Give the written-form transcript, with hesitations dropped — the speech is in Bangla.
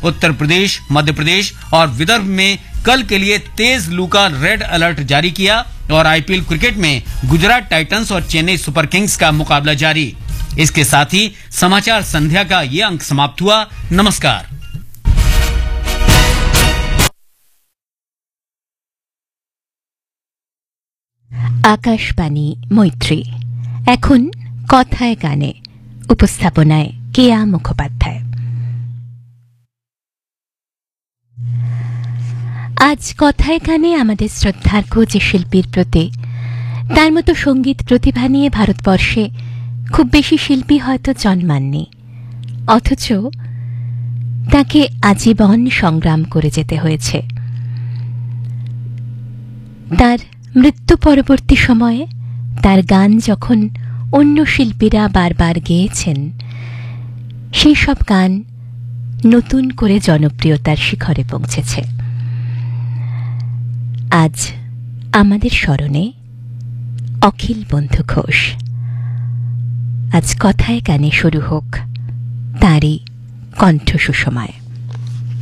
उत्तर प्रदेश, मध्य प्रदेश और विदर्भ में कल के लिए तेज लू का रेड अलर्ट जारी किया और आईपीएल क्रिकेट में गुजरात टाइटंस और चेन्नई सुपर किंग्स का मुकाबला जारी। इसके साथ ही समाचार संध्या का ये अंक समाप्त हुआ। नमस्कार। আকাশবাণী মৈত্রী। এখন কথায় গানে, উপস্থাপনায় কেয়া মুখোপাধ্যায়। আজ কথায় গানে আমাদের শ্রদ্ধার্ঘ্য যে শিল্পীর প্রতি, তার মতো সঙ্গীত প্রতিভা নিয়ে ভারতবর্ষে খুব বেশি শিল্পী হয়তো জন্মাননি, অথচ তাকে আজীবন সংগ্রাম করে যেতে হয়েছে। তার মৃত্যু পরবর্তী সময়ে তার গান যখন অন্য শিল্পীরা বারবার গেয়েছেন, সেই সব গান নতুন করে জনপ্রিয়তার শিখরে পৌঁছেছে। আজ আমাদের স্মরণে অখিল বন্ধু ঘোষ। আজ কথায় গানে শুরু হোক তারই কণ্ঠ সুষমায়।